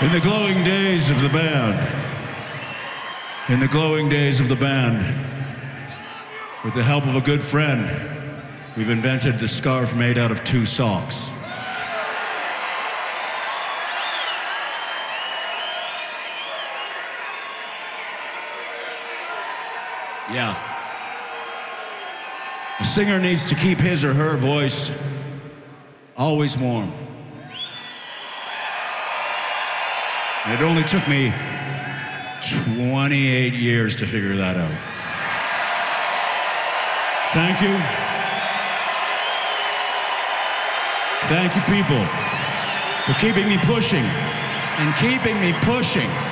In the glowing days of the band, with the help of a good friend, we've invented the scarf made out of 2 socks. Yeah. A singer needs to keep his or her voice always warm. And it only took me 28 years to figure that out. Thank you. Thank you, people, for keeping me pushing and keeping me pushing.